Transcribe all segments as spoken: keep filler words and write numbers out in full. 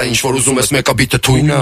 ինչ որ ուզում ես մեկը բիտը թույնը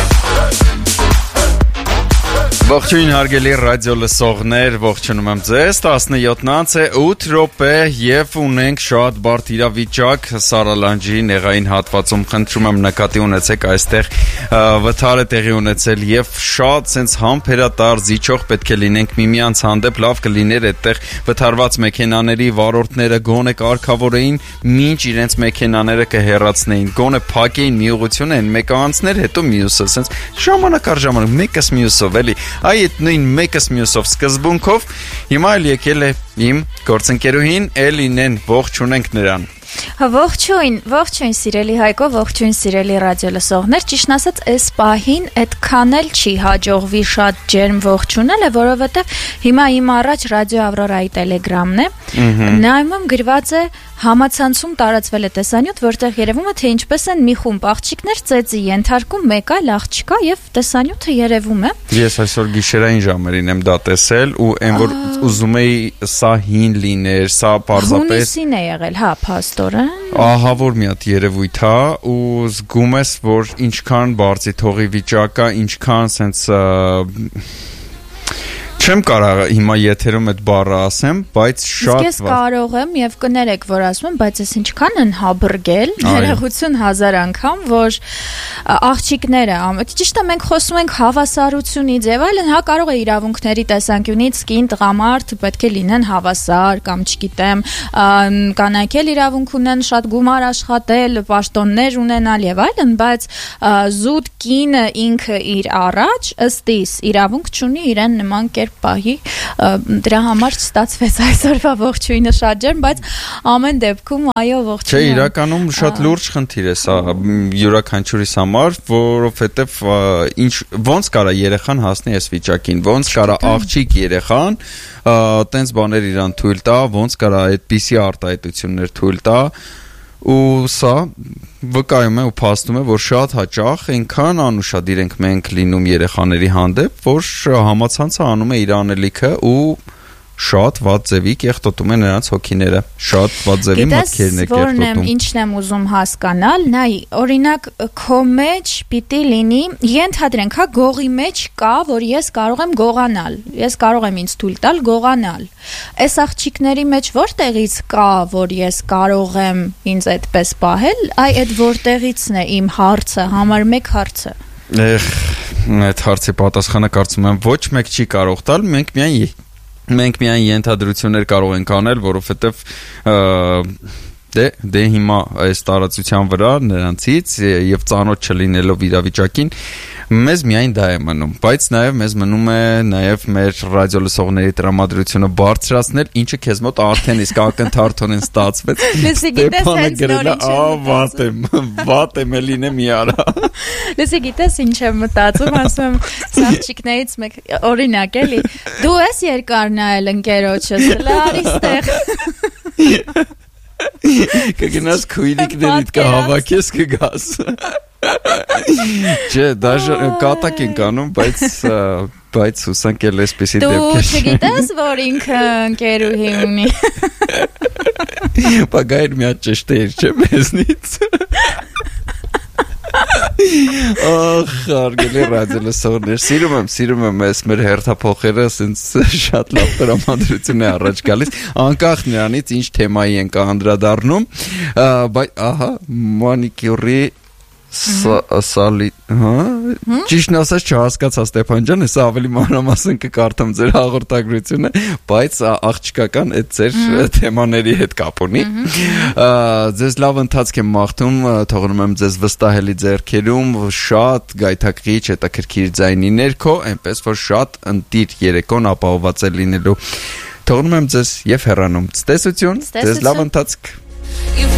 Ողջույն հարգելի ռադիո լսողներ, ողջունում եմ ձեզ, տասնյոթ է ութ րոպե եւ ունենք շատ բարդ իրավիճակ Սարալանջի նեղային հատվածում, խնդրում եմ նկատի ունեցեք այստեղ վթար է տեղի ունեցել եւ շատ սենց համբերատար զիջող պետք է լինենք միմյանց հանդեպ, լավ կլիներ այդտեղ վթարված մեքենաների վարորդները գոնե կարգավորեին, մինչ իրենց մեքենաները կհեռացնեին, գոնե փակեին միողություն են, մեկը անցներ, հետո մյուսը, սենց ժամանակ առ ժամանակ մեկս մյուսով էլի Այդ նույն մեկս մյուսով սկզբունքով հիմա էլ եկել է իմ գործընկերուհին Էլինեն, ողջ ունենք նրան Ողջույն, ողջույն սիրելի Հայկո, ողջույն սիրելի ռադիո լսողներ, ճիշտ ասած, այս պահին այդքան էլ չի հաջողվի շատ ջերմ ողջունել, որովհետև հիմա իմ առաջ ռադիո Ավրորայի տելեգրամն է, նայում եմ գրված է համացանցում տարածվել է տեսանյութ, որտեղ երևում է թե ինչպես են մի խումբ աղջիկներ ծեծի ենթարկում մեկ այլ աղջկա եւ տեսանյութը երևում է։ Ես այսօր գիշերային ժամերին եմ դա տեսել ու այն որ ուզում էի սա հին լիներ, սա պարզապես Հունիսին է եղել, հա, փաստորեն։ Ահա որ մի հատ երևույթ է ու զգում ես որ ինչքան բարձի թողի վիճակա, ինչքան սենց Չեմ կարող հիմա եթերում այդ բառը ասեմ, բայց շատ Ես կարող եմ եւ կներեք, որ ասում եմ, բայց ես ինչքան են հաբրգել, ներողություն հազար անգամ, որ աղջիկները, ճիշտ է մենք խոսում ենք հավասարությունից եւ այլն, հա կարող է իրավունքների տեսանկյունից կին տղամարդ պետք է լինեն հավասար կամ չգիտեմ, կանայք էլ իրավունք ունեն շատ գումար աշխատել, պաշտոններ ունենալ եւ այլն, բայց զուտ կինը ինքը իր առաջ ըստ իս իրավունք չունի իրեն նման կերպ պահի դրա համար չստացվեց այսօրվա ողջույնը շատ ջերմ, բայց ամեն դեպքում այո ողջույն։ Չէ, իրականում շատ լուրջ խնդիր է սա յուրաքանչյուրիս համար, որովհետև ինչ ոնց կարա երեխան հասնի այս վիճակին, ոնց կարա աղջիկ երեխան տենց բաներ իրան թույլ տա, ոնց կարա այդպիսի արտահայտություններ թույլ տա ու սա վկայում է ու փաստում է, որ շատ հաճախ այնքան անուշադիր ենք մենք լինում երեխաների հանդեպ, որ համացանցը անում է իր անելիքը ու շատ վատ ձևի կեղտոտում է նրանց հոգիները, շատ վատ ձևի մտքերն է կեղտոտում։ Գիտես, որն եմ, ինչն եմ ուզում հասկանալ, նայ, օրինակ քո մեջ պիտի լինի, ենթադրենք, հա, գողի մեջ կա, որ ես կարող եմ գողանալ, ես կարող եմ ինձ թույլ տալ գողանալ։ Այս աղջիկների մեջ որտեղից կա, որ ես կարող եմ ինձ այդպես պահել, այ այդ որտեղիցն է իմ հարցը, համար մեկ հարցը։ Էխ, այդ հարցի պատասխանը կարծում եմ ոչ մեկ չի կարող տալ, մենք միայն Մենք միայն ենթադրություններ կարող ենք անել, որովհետև դե դե հիմա այս տարածության վրա նրանցից եւ ծանոթ չլինելով իրավիճակին մեզ միայն դա է մնում, բայց նաեւ մեզ մնում է նաեւ մեր ռադիո լսողների տրամադրությունը բարձրացնել, ինչը քեզ մոտ արդեն իսկ ակնթարթորեն ստացվեց։ Լսի գիտես հենց նոր ինչ եմ վատ եմ, վատ եմ ելինե մի արա։ Լսի գիտես ինչ եմ մտածում, ասում եմ սաղճիկներից մեկ օրինակ էլի, դու ես երկար նայել ընկերոջս, լարի ստեղ։ Կգնաս քույրիկներիդ կհավաքես կգաս Չէ, դաժե կատակ ենք անում, բայց բայց հուսանք էլ էսպիսի դեպքեր Դու չգիտես, որ ինքը ընկերուհի ունի Պագայր մի հատ ճշտեր չէ մեզնից Ախ, հարգելի ռադիո լսողներ, սիրում եմ, սիրում եմ ես մեր հերթափոխերը, ասենց շատ լավ տրամադրություն է առաջ գալիս, անկախ նրանից ինչ թեմայի ենք անդրադառնում, բայց ահա մանիկյուրի սալի, հա, ճիշտն ասած չհասկացա Ստեփան ջան, հեսա ավելի մանրամասն կկարդամ ձեր հաղորդագրությունը, բայց աղջկական այդ ձեր թեմաների հետ կապ ունի։ Ձեզ լավ ընթացք եմ մաղթում, թողնում եմ ձեզ վստահելի ձեռքերում, շատ գայթակղիչ, հետաքրքիր ձայնի ներքո, այնպես որ շատ ընտիր երեկոն ապահովված է լինելու։ Թողնում եմ ձեզ եւ հեռանում։ Ցտեսություն, ձեզ լավ ընթացք։